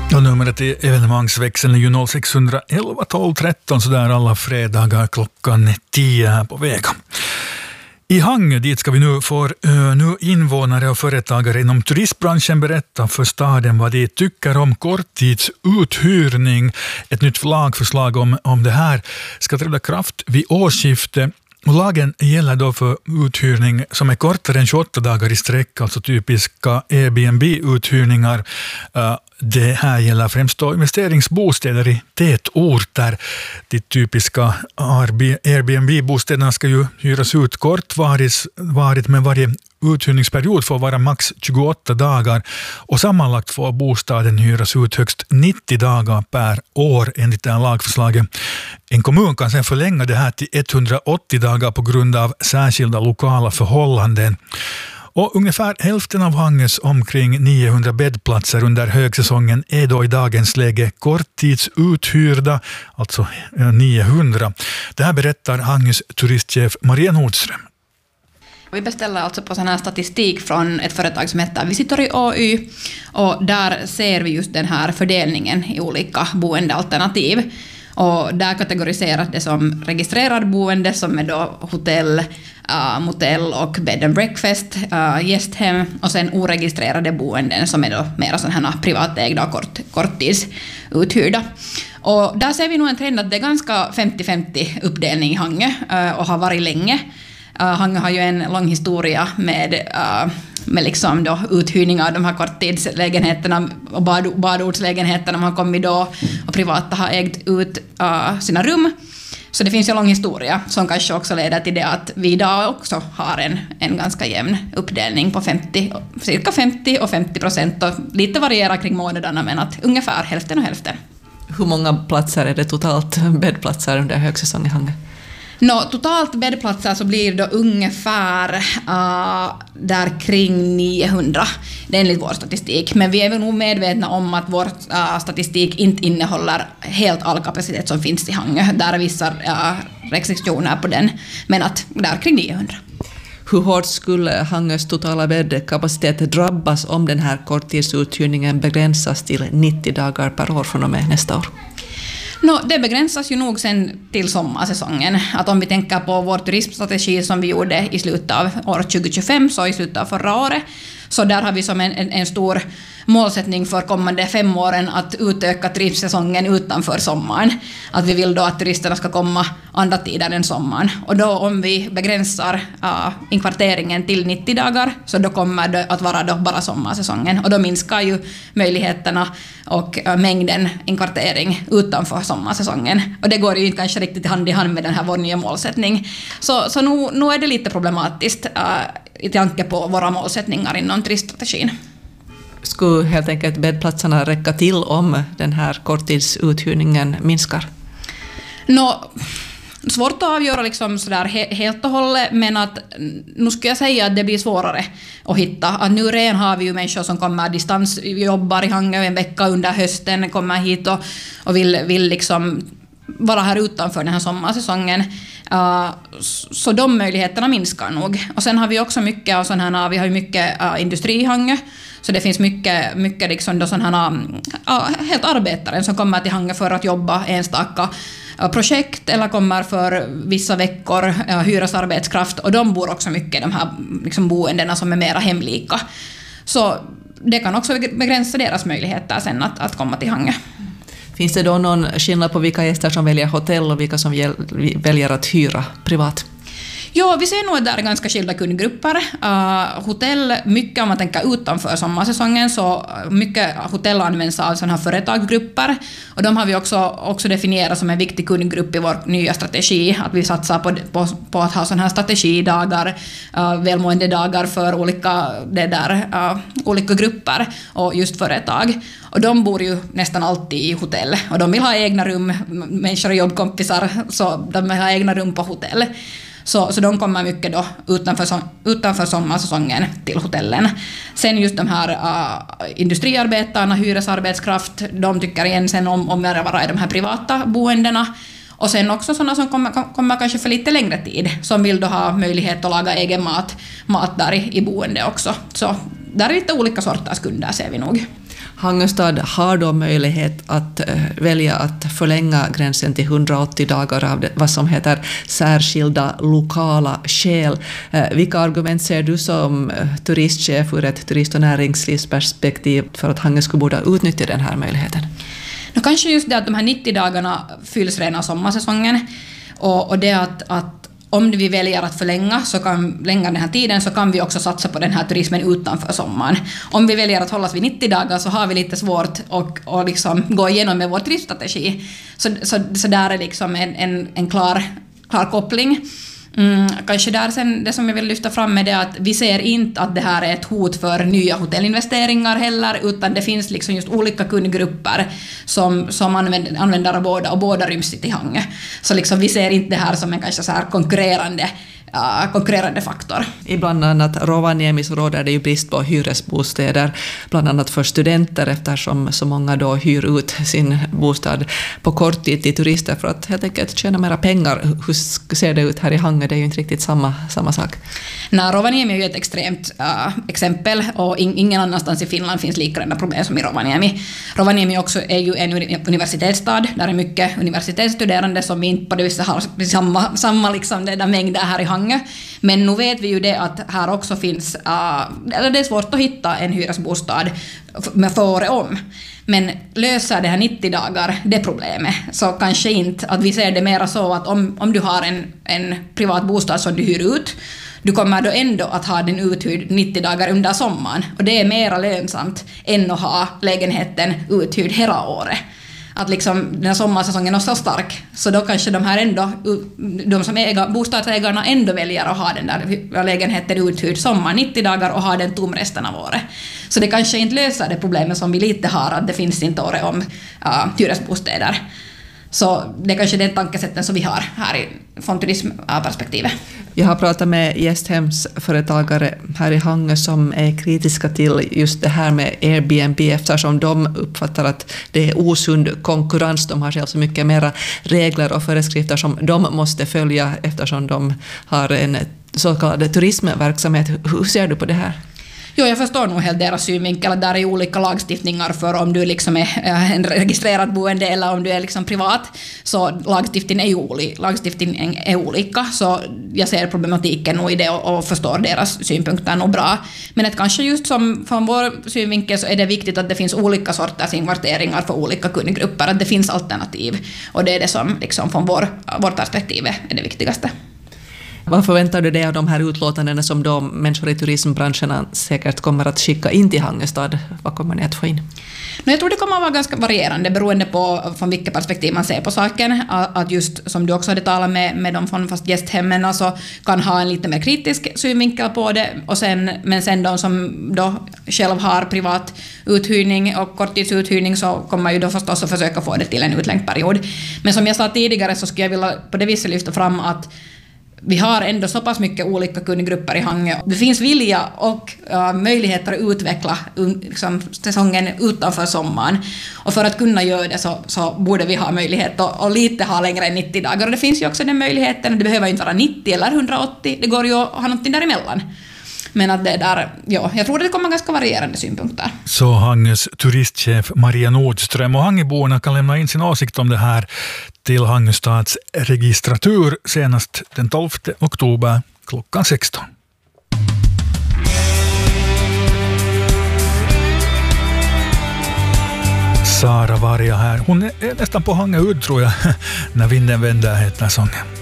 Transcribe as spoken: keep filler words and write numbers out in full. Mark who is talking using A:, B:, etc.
A: Och numret i evenemangsväxeln är ju noll sex ett ett tolv tretton, så där alla fredagar klockan tio här på vägen. I Hangö, dit ska vi nu få uh, nu invånare och företagare inom turistbranschen berätta för staden vad de tycker om korttidsuthyrning. Ett nytt lagförslag om, om det här ska träda kraft vid årsskiftet. Och lagen gäller då för uthyrning som är kortare än tjugoåtta dagar i sträck, alltså typiska Airbnb-uthyrningar. Uh, det här gäller främst då investeringsbostäder i tätorter. De typiska Airbnb-bostäderna ska ju hyras ut kortvarigt, men varje uthyrningsperiod får vara max tjugoåtta dagar och sammanlagt får bostaden hyras ut högst nittio dagar per år enligt det här lagförslaget. En kommun kan sedan förlänga det här till etthundraåttio dagar på grund av särskilda lokala förhållanden. Och ungefär hälften av Hangös omkring niohundra bäddplatser under högsäsongen är då i dagens läge korttidsuthyrda, alltså niohundra. Det här berättar Hangös turistchef Maria Nordström.
B: Vi beställer alltså på sån här statistik från ett företag som heter Visitori O Y, och där ser vi just den här fördelningen i olika boendealternativ. Och där kategoriseras det som registrerad boende, som är då hotell, uh, motell och bed and breakfast, uh, gästhem, och sen oregistrerade boenden som är då mera sådana här privatägda och kort, korttidsuthyrda. Och där ser vi nog en trend att det är ganska femtio femtio uppdelning i Hangö uh, och har varit länge. Uh, Hangö har ju en lång historia med, uh, med liksom då uthyrning av de här korttidslägenheterna och bad, badordslägenheterna. Man har kommit då och privata har ägt ut uh, sina rum. Så det finns en lång historia som kanske också leder till det att vi idag också har en, en ganska jämn uppdelning på femtio, cirka femtio och femtio procent, och lite varierar kring månaderna, men att ungefär hälften och hälften.
C: Hur många platser är det totalt bäddplatser under högsäsong i Hangö?
B: No, totalt bäddplatser så blir det ungefär uh, där kring niohundra, det är enligt vår statistik. Men vi är väl nog medvetna om att vår uh, statistik inte innehåller helt all kapacitet som finns i Hangö. Där är vissa uh, restriktioner på den, men att där kring niohundra.
C: Hur hårt skulle Hangös totala bäddkapacitet drabbas om den här korttidsuthyrningen begränsas till nittio dagar per år från och med nästa år?
B: No, det begränsas ju nog sen till sommarsäsongen. Att om vi tänker på vår turismstrategi som vi gjorde i slutet av år tjugo tjugofem, så i slutet av förra året, så där har vi som en, en, en stor målsättning för kommande fem åren att utöka turistsäsongen utanför sommaren. Att vi vill då att turisterna ska komma andra tider än sommaren. Och då om vi begränsar uh, inkvarteringen till nittio dagar, så då kommer det att vara då bara sommarsäsongen. Och då minskar ju möjligheterna och uh, mängden inkvartering utanför sommarsäsongen. Och det går ju kanske riktigt hand i hand med den här vår nya målsättning. Så, så nu, nu är det lite problematiskt uh, i tanke på våra målsättningar inom turiststrategin.
C: Skulle helt enkelt bäddplatserna räcka till om den här korttidsuthyrningen minskar?
B: Nå, svårt att avgöra liksom sådär he- helt och hållet, men att nu skulle jag säga att det blir svårare att hitta. Att nu redan har vi ju människor som kommer distansjobbar i Hangö en vecka under hösten, kommer hit och, och vill, vill liksom vara här utanför den här sommarsäsongen. Uh, så de möjligheterna minskar nog. Och sen har vi också mycket av sån här, vi har ju mycket uh, industri i Hangö. Så det finns mycket, mycket liksom då sån här, uh, helt arbetare som kommer till Hangö för att jobba enstaka uh, projekt eller kommer för vissa veckor uh, hyras arbetskraft. Och de bor också mycket i de här liksom, boendena som är mera hemlika. Så det kan också begränsa deras möjligheter sen att, att komma till Hangö.
C: Finns det då någon skillnad på vilka gäster som väljer hotell och vilka som väljer att hyra privat?
B: Ja, vi ser nog att det är ganska skilda kundgrupper. Uh, hotell, mycket om man tänker utanför sommarsäsongen, så mycket hotell används av sådana här företagsgrupper. Och de har vi också, också definierat som en viktig kundgrupp i vår nya strategi. Att vi satsar på, på, på att ha sådana här strategidagar, uh, välmående dagar för olika, det där, uh, olika grupper och just företag. Och de bor ju nästan alltid i hotell. Och de vill ha egna rum, människor och jobbkompisar, så de vill ha egna rum på hotell. Så, så de kommer mycket då utanför, utanför sommarsäsongen till hotellen. Sen just de här uh, industriarbetarna, hyresarbetskraft, de tycker igen sen om, om att vara i de här privata boendena. Och sen också sådana som kommer, kommer kanske för lite längre tid, som vill då ha möjlighet att laga egen mat, mat där i, i boende också. Så där är lite olika sorters kunder, ser vi nog.
C: Hangöstad har då möjlighet att äh, välja att förlänga gränsen till hundraåttio dagar av det, vad som heter särskilda lokala skäl. Äh, vilka argument ser du som äh, turistchef ur ett turist- och näringslivsperspektiv för att Hangö skulle borde utnyttja den här möjligheten?
B: No, kanske just det att de här nittio dagarna fylls redan sommarsäsongen och, och det att, att om vi väljer att förlänga så kan förlänga den här tiden så kan vi också satsa på den här turismen utanför sommaren. Om vi väljer att hålla oss vid nittio dagar så har vi lite svårt att och liksom gå igenom med vår turiststrategi. Så, så, så där är liksom en, en, en klar, klar koppling. Mm, kanske där sen det som jag vill lyfta fram är det att vi ser inte att det här är ett hot för nya hotellinvesteringar heller, utan det finns liksom just olika kundgrupper som, som använder, använder av båda och båda ryms i Hangö. Så liksom vi ser inte det här som en kanske så här konkurrerande Uh, konkurrerande faktor.
C: I bland annat Rovaniemi så råder det ju brist på hyresbostäder, bland annat för studenter eftersom så många då hyr ut sin bostad på kort tid till turister för att helt enkelt tjäna mera pengar. Hur ser det ut här i Hangö? Det är ju inte riktigt samma, samma sak.
B: Nej, Rovaniemi är ju ett extremt uh, exempel och in, ingen annanstans i Finland finns liknande problem som i Rovaniemi. Rovaniemi också är ju en universitetsstad, där är mycket universitetsstuderande som inte på det viset har samma, samma liksom det där mängder här i Hangö. Men nu vet vi ju det att här också finns, uh, eller det är svårt att hitta en hyresbostad med för året om. Men löser det här nittio dagar det problemet så kanske inte att vi ser det mera så att om, om du har en, en privat bostad som du hyr ut, du kommer då ändå att ha den uthyrd nittio dagar under sommaren och det är mera lönsamt än att ha lägenheten uthyrd hela året. Att liksom den här sommarsäsongen är så stark så då kanske de här ändå de som äger bostadsägarna ändå väljer att ha den där lägenheten uthyrd sommar nittio dagar och ha den tom resten av året. Så det kanske inte löser det problemet som vi lite har att det finns inte året om uh, hyresbostäder. Så det är kanske den tankesätten som vi har här i, från turismperspektivet.
C: Jag har pratat med gästhemsföretagare här i Hangö som är kritiska till just det här med Airbnb eftersom de uppfattar att det är osund konkurrens. De har själv så mycket mera regler och föreskrifter som de måste följa eftersom de har en så kallad turismverksamhet. Hur ser du på det här?
B: Jo, jag förstår nog helt deras synvinkel att där är olika lagstiftningar för om du liksom är en registrerad boende eller om du är liksom privat. Så lagstiftningen är, oli, lagstiftningen är olika. Så jag ser problematiken nog i det och, och förstår deras synpunkter nog bra. Men att kanske just som från vår synvinkel så är det viktigt att det finns olika sorters inkvarteringar för olika kundgrupper. Att det finns alternativ. Och det är det som liksom från vår, vårt perspektiv är det viktigaste.
C: Vad förväntar du dig av de här utlåtandena som då människor i turismbranscherna säkert kommer att skicka in till Hangöstad? Vad kommer ni att få in?
B: Jag tror det kommer att vara ganska varierande beroende på från vilket perspektiv man ser på saken. Att just som du också hade talat med, med de från fast gästhemmen alltså, kan ha en lite mer kritisk synvinkel på det. Och sen, men sen de som då själv har privat uthyrning och korttidsuthyrning så kommer ju då förstås att försöka få det till en utlängd period. Men som jag sa tidigare så skulle jag vilja på det viset lyfta fram att vi har ändå så pass mycket olika kundgrupper i Hangö. Det finns vilja och uh, möjligheter att utveckla um, liksom, säsongen utanför sommaren. Och för att kunna göra det så, så borde vi ha möjlighet att och lite ha längre än nittio dagar. Och det finns ju också den möjligheten. Det behöver inte vara nittio eller hundraåttio. Det går ju att ha något däremellan. Men att det där, ja, jag tror att det kommer ganska varierande synpunkter.
A: Så Hangös turistchef Maria Nordström och Hangöborna kan lämna in sin åsikt om det här till Hangöstads registratur senast den tolfte oktober klockan sexton. Sara Varja här. Hon är nästan på Hangö ud tror jag när vinden vänder heter sången.